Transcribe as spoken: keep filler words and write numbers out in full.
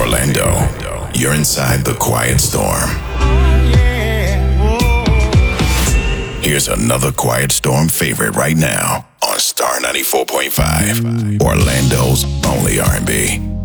Orlando, you're inside the Quiet Storm. Here's another Quiet Storm favorite right now on Star ninety-four point five, Orlando's only R and B.